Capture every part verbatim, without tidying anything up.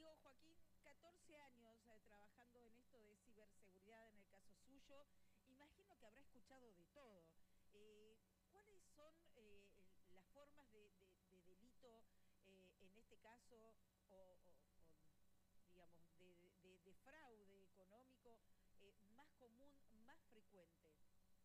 Digo, Joaquín, catorce años eh, trabajando en esto de ciberseguridad en el caso suyo, imagino que habrá escuchado de todo. Eh, ¿Cuáles son eh, las formas de, de, de delito eh, en este caso, o, o- o, digamos, de, de- de fraude económico eh, más común, más frecuente?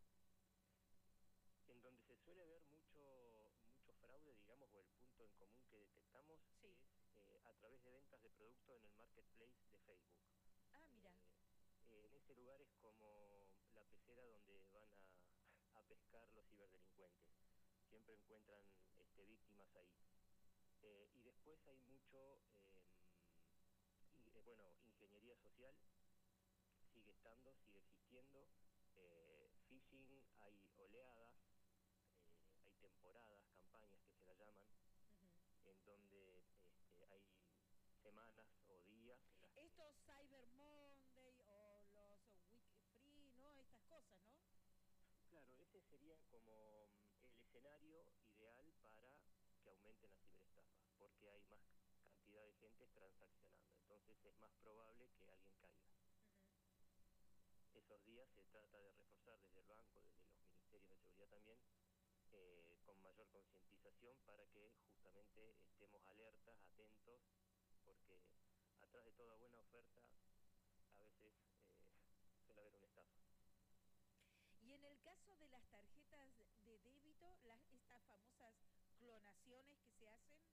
En donde se suele ver mucho mucho fraude, digamos, o el punto en común que detectamos Sí. es eh, a través de ventas de productos en el marketplace de Facebook. Ah, mira. Eh, eh, en ese lugar es como la pecera donde van a, a pescar los ciberdelincuentes. Siempre encuentran este, víctimas ahí. Eh, y después hay mucho, eh, y, eh, bueno, ingeniería social, sigue estando, sigue existiendo. Eh, phishing, hay oleadas, eh, hay temporadas, campañas que se la llaman, Ujú. en donde este, hay semanas o días en las que... Estos Cyber Monday o los Week Free, ¿no? Estas cosas, ¿no? Claro, ese sería como mm, el escenario ideal para que aumenten las ciberestafas, porque hay más cantidad de gente transaccionando, entonces es más probable que alguien caiga. Ujú. Esos días se trata de reforzar desde el banco, desde los ministerios de seguridad también, eh, con mayor concientización para que justamente estemos alertas, atentos, porque atrás de toda buena oferta a veces eh, suele haber una estafa. Y en el caso de las tarjetas de débito, las, estas famosas clonaciones que se hacen.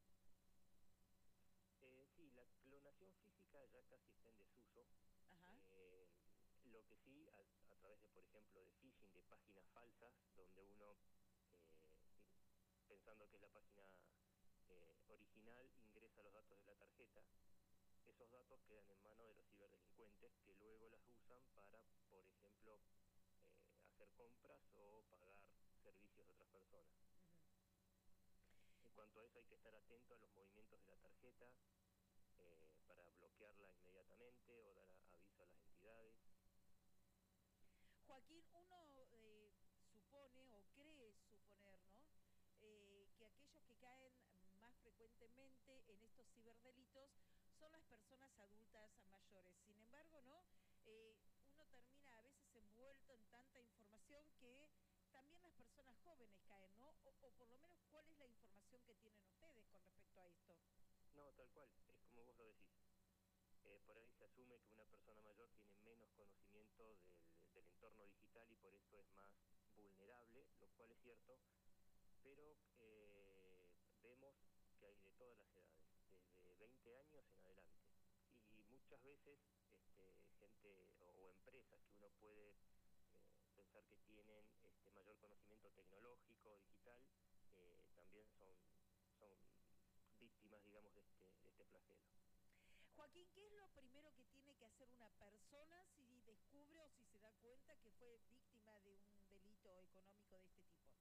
Eh, sí, la clonación física ya casi está en desuso. Ajá. Eh, lo que sí, a, a través de, por ejemplo, de phishing, de páginas falsas, donde uno, eh, pensando que es la página eh, original, ingresa los datos de la tarjeta. Esos datos quedan en manos de los ciberdelincuentes que luego las usan para, por ejemplo, eh, hacer compras o pagar servicios de otras personas. Ujú. En cuanto a eso hay que estar atento a los movimientos de la tarjeta eh, para bloquearla inmediatamente o dar a- aviso a las entidades. Joaquín, uno eh, supone o cree suponer, ¿no? Eh, que aquellos que caen más frecuentemente en estos ciberdelitos son las personas adultas mayores. Sin embargo, ¿no? Eh, uno termina a veces envuelto en tanta información que también las personas jóvenes caen, ¿no? O, o por lo menos, ¿cuál es la información que tienen ustedes con respecto a esto? No, tal cual, es como vos lo decís. Eh, por ahí se asume que una persona mayor tiene menos conocimiento del, del entorno digital y por eso es más vulnerable, lo cual es cierto, pero eh, vemos que hay de todas las edades, desde veinte años en adelante. Y muchas veces este, gente o, o empresas que uno puede eh, pensar que tienen este, mayor conocimiento tecnológico, digital, eh, también son, son víctimas, digamos, de este, de este flagelo. Joaquín, ¿qué es lo primero que tiene que hacer una persona si descubre o si se da cuenta que fue víctima de un delito económico de este tipo?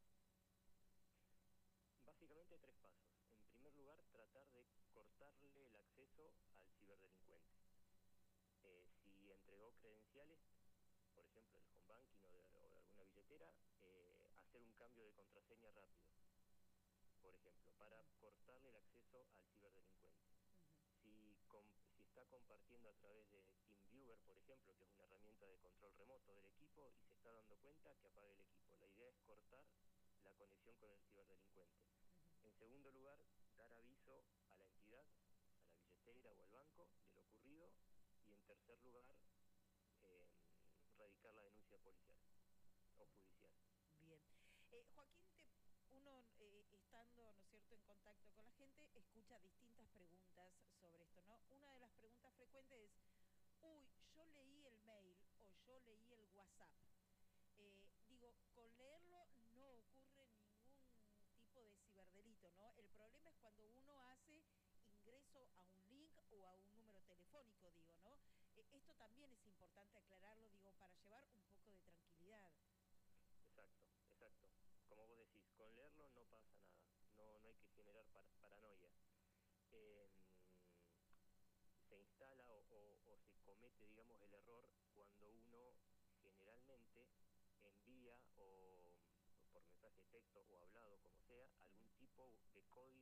Básicamente tres pasos. En primer lugar, tratar de cortarle el acceso al ciberdelincuente. Eh, si entregó credenciales, por ejemplo, el home banking o de, o de alguna billetera, eh, hacer un cambio de contraseña rápido, por ejemplo, para Ujú. cortarle el acceso al ciberdelincuente. Ujú. Si, com, si está compartiendo a través de TeamViewer, por ejemplo, que es una herramienta de control remoto del equipo, y se está dando cuenta, que apague el equipo. La idea es cortar la conexión con el ciberdelincuente. Ujú. En segundo lugar, dar aviso a la entidad, a la billetera o al banco de lo ocurrido. Y en tercer lugar, eh, radicar la denuncia policial o judicial. Bien. Eh, Joaquín, te, uno eh, estando, ¿no es cierto?, en contacto con la gente, escucha distintas preguntas sobre esto, ¿no? Una de las preguntas frecuentes es, uy, yo leí el mail o yo leí el WhatsApp. Eh, digo, con leerlo no ocurre ningún tipo de ciberdelito, ¿no? El problema es cuando uno hace ingreso a un link o a un número telefónico, digo, ¿no? Eh, esto también es importante aclararlo, digo, para llevar un poco de tranquilidad. Exacto, exacto. Como vos decís, con leerlo no pasa nada, no, no hay que generar par paranoia. Eh, se instala o, o, o se comete, digamos, el error cuando uno generalmente envía o por mensaje de texto o hablado, como sea, algún Ujú. tipo de código